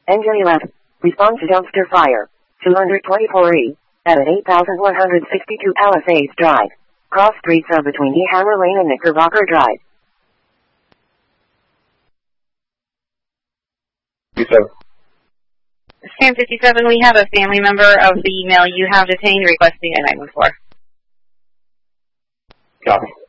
Engine 11. Respond to dumpster fire. 224E. At 8162 Palisades Drive. Cross streets are between E. Hammer Lane and Knickerbocker Drive. 57. Sam 57, we have a family member of the male you have detained requesting a 914. Copy.